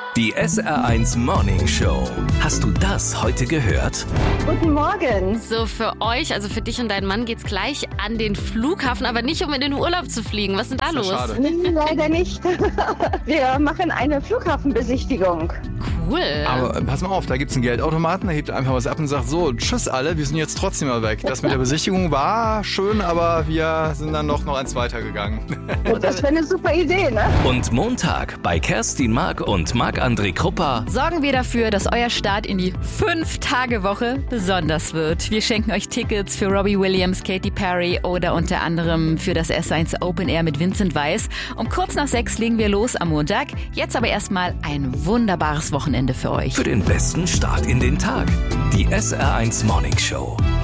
Die SR1 Morning Show. Hast du das heute gehört? Guten Morgen. So, für euch, also für dich und deinen Mann geht's gleich an den Flughafen, aber nicht, um in den Urlaub zu fliegen. Was ist denn da los? Schade. Nee, leider nicht. Wir machen eine Flughafenbesichtigung. Cool. Aber pass mal auf, da gibt's einen Geldautomaten, da hebt er einfach was ab und sagt, so, tschüss alle, wir sind jetzt trotzdem mal weg. Das mit der Besichtigung war schön, aber wir sind dann noch eins weitergegangen. Das wäre eine super Idee, ne? Und Montag bei Kerstin Mark und Marc-André Krupper. Sorgen wir dafür, dass euer Start in die 5-Tage-Woche besonders wird. Wir schenken euch Tickets für Robbie Williams, Katy Perry oder unter anderem für das S1 Open Air mit Vincent Weiss. Um kurz nach 6 legen wir los am Montag. Jetzt aber erstmal ein wunderbares Wochenende für euch. Für den besten Start in den Tag. Die SR1 Morning Show.